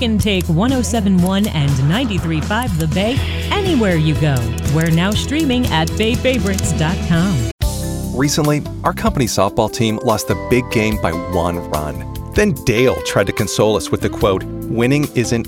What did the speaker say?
can take 107.1 and 93.5 The Bay anywhere you go. We're now streaming at bayfavorites.com. Recently, our company softball team lost the big game by 1 run. Then Dale tried to console us with the quote, "Winning isn't